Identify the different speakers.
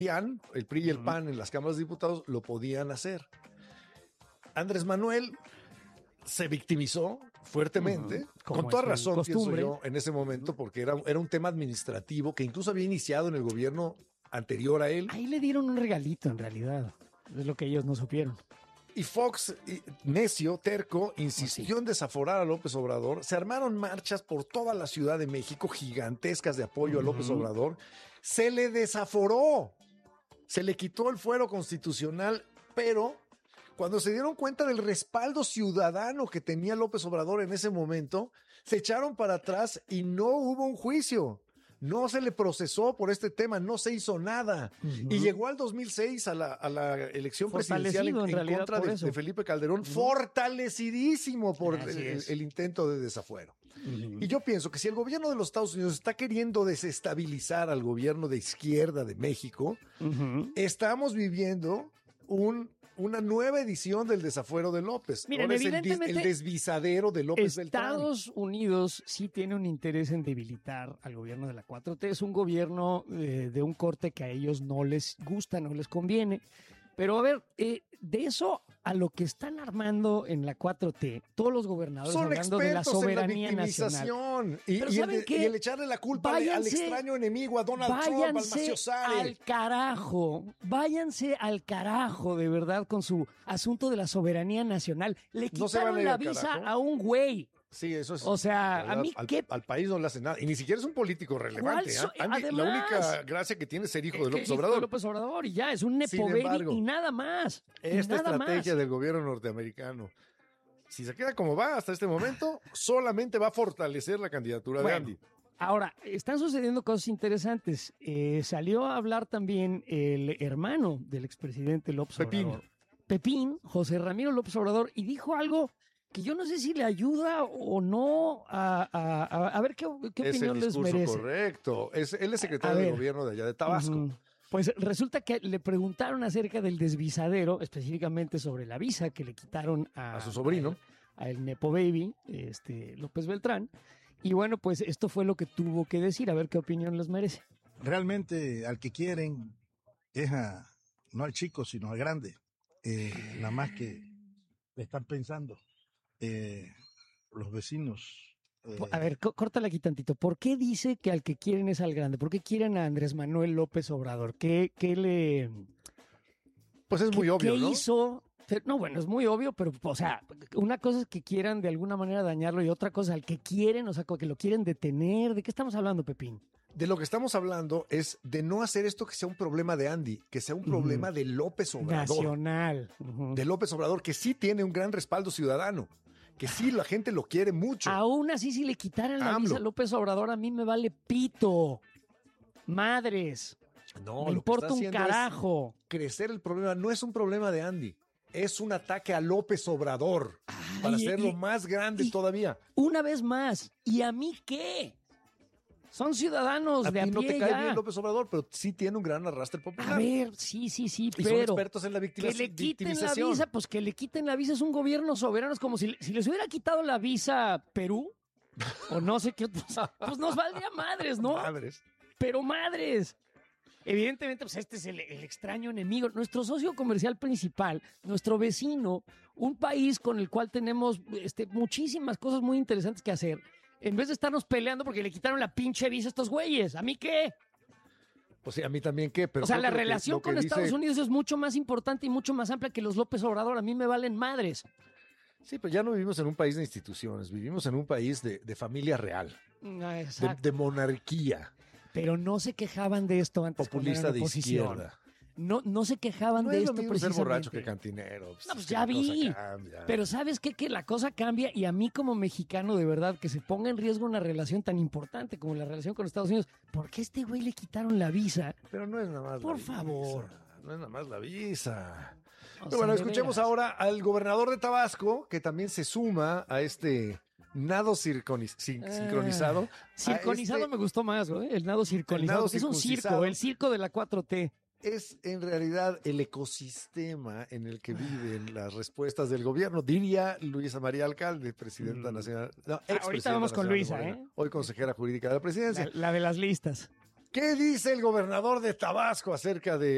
Speaker 1: el PRI y el PAN en las cámaras de diputados lo podían hacer. Andrés Manuel se victimizó fuertemente, con toda razón, pienso yo, en ese momento, porque era un tema administrativo que incluso había iniciado en el gobierno anterior a él.
Speaker 2: Ahí le dieron un regalito, en realidad. Es lo que ellos no supieron.
Speaker 1: Y Fox, necio, terco, insistió en desaforar a López Obrador. Se armaron marchas por toda la Ciudad de México, gigantescas de apoyo a López Obrador. Se le desaforó. Se le quitó el fuero constitucional, pero cuando se dieron cuenta del respaldo ciudadano que tenía López Obrador en ese momento, se echaron para atrás y no hubo un juicio. No se le procesó por este tema, no se hizo nada. Y llegó al 2006 a la elección presidencial en contra de Felipe Calderón, fortalecidísimo por el intento de desafuero. Y yo pienso que si el gobierno de los Estados Unidos está queriendo desestabilizar al gobierno de izquierda de México, estamos viviendo una nueva edición del desafuero de López.
Speaker 2: Miren,
Speaker 1: ahora es el desvisadero de López Beltrán.
Speaker 2: Estados Unidos sí tiene un interés en debilitar al gobierno de la 4T. Es un gobierno de un corte que a ellos no les gusta, no les conviene. Pero a ver, de eso a lo que están armando en la 4T, todos los gobernadores
Speaker 1: son
Speaker 2: hablando de la soberanía nacional.
Speaker 1: Y el echarle la culpa al extraño enemigo, a Donald Trump, al mafiosare.
Speaker 2: Váyanse al carajo, de verdad, con su asunto de la soberanía nacional. Le quitaron la visa a un güey.
Speaker 1: Sí, eso es.
Speaker 2: O sea, a mí
Speaker 1: al país no le hace nada. Y ni siquiera es un político relevante. Además, la única gracia que tiene es ser hijo de López Obrador.
Speaker 2: De López Obrador y ya, es un nepo baby y nada más.
Speaker 1: Esta estrategia del gobierno norteamericano, si se queda como va hasta este momento, solamente va a fortalecer la candidatura de Andy.
Speaker 2: Ahora, están sucediendo cosas interesantes. Salió a hablar también el hermano del expresidente López Obrador. Pepín, José Ramiro López Obrador, y dijo algo que yo no sé si le ayuda o no a ver qué opinión les merece.
Speaker 1: Correcto. Él es secretario de gobierno de allá de Tabasco.
Speaker 2: Pues resulta que le preguntaron acerca del desvisadero, específicamente sobre la visa que le quitaron a
Speaker 1: su sobrino,
Speaker 2: a el nepo baby, López Beltrán. Y bueno, pues esto fue lo que tuvo que decir, a ver qué opinión les merece.
Speaker 3: Realmente al que quieren es no al chico, sino al grande. Nada más que le están pensando. Los vecinos.
Speaker 2: A ver, córtale aquí tantito. ¿Por qué dice que al que quieren es al grande? ¿Por qué quieren a Andrés Manuel López Obrador? ¿Qué le...?
Speaker 1: Pues es muy obvio, ¿no?
Speaker 2: ¿Qué hizo? No, bueno, es muy obvio, pero, o sea, una cosa es que quieran de alguna manera dañarlo y otra cosa al que quieren, o sea, que lo quieren detener. ¿De qué estamos hablando, Pepín?
Speaker 1: De lo que estamos hablando es de no hacer esto que sea un problema de Andy, que sea un problema de López Obrador.
Speaker 2: Nacional.
Speaker 1: De López Obrador, que sí tiene un gran respaldo ciudadano, que sí la gente lo quiere mucho.
Speaker 2: Aún así, si le quitaran la visa a López Obrador, a mí me vale pito. Madres.
Speaker 1: No,
Speaker 2: me importa un carajo.
Speaker 1: Crecer el problema no es un problema de Andy. Es un ataque a López Obrador para hacerlo más grande todavía.
Speaker 2: Una vez más, ¿y a mí qué? Son ciudadanos de a pie.
Speaker 1: No te cae bien López Obrador, pero sí tiene un gran arrastre popular.
Speaker 2: A ver, sí,
Speaker 1: y
Speaker 2: pero...
Speaker 1: son expertos en la victimización.
Speaker 2: Que le quiten la visa, pues que le quiten la visa. Es un gobierno soberano. Es como si les hubiera quitado la visa Perú, o no sé qué, pues nos valdría madres, ¿no?
Speaker 1: Madres.
Speaker 2: Pero madres. Evidentemente, pues este es el extraño enemigo, nuestro socio comercial principal, nuestro vecino, un país con el cual tenemos muchísimas cosas muy interesantes que hacer. En vez de estarnos peleando porque le quitaron la pinche visa a estos güeyes. ¿A mí qué?
Speaker 1: Pues sí, a mí también qué. Pero
Speaker 2: o sea, la relación con Estados Unidos es mucho más importante y mucho más amplia que los López Obrador. A mí me valen madres.
Speaker 1: Sí, pero ya no vivimos en un país de instituciones. Vivimos en un país de familia real. De monarquía.
Speaker 2: Pero no se quejaban de esto antes.
Speaker 1: Populista de izquierda.
Speaker 2: No se quejaban de esto precisamente.
Speaker 1: Ser borracho que cantinero.
Speaker 2: No, pues ya vi. Pero ¿sabes qué? Que la cosa cambia y a mí como mexicano, de verdad, que se ponga en riesgo una relación tan importante como la relación con Estados Unidos. ¿Por qué a este güey le quitaron la visa?
Speaker 1: Pero no es nada más
Speaker 2: Por favor.
Speaker 1: No es nada más la visa. Pero bueno, escuchemos ahora al gobernador de Tabasco, que también se suma a este nado sincronizado.
Speaker 2: Circonizado me gustó más, ¿eh? El nado circonizado. Es un circo, el circo de la 4T.
Speaker 1: Es en realidad el ecosistema en el que viven las respuestas del gobierno, diría Luisa María Alcalde, presidenta nacional. No,
Speaker 2: ahorita vamos con Luisa,
Speaker 1: hoy consejera jurídica de la presidencia.
Speaker 2: La de las listas.
Speaker 1: ¿Qué dice el gobernador de Tabasco acerca de